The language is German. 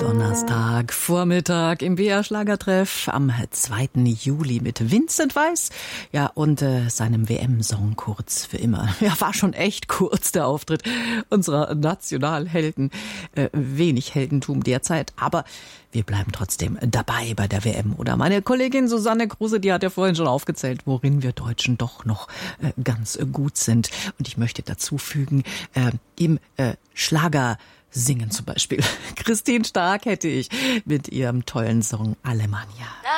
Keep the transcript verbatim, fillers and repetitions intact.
Donnerstag, Vormittag im B R Schlagertreff am zweiten Juli mit Vincent Weiss, ja, und äh, seinem W M-Song Kurz für immer. Ja, war schon echt kurz der Auftritt unserer Nationalhelden. Äh, wenig Heldentum derzeit, aber wir bleiben trotzdem dabei bei der W M. Oder meine Kollegin Susanne Kruse, die hat ja vorhin schon aufgezählt, worin wir Deutschen doch noch äh, ganz gut sind. Und ich möchte dazu fügen, äh, im äh, Schlager singen zum Beispiel. Christine Stark hätte ich mit ihrem tollen Song Alemannia.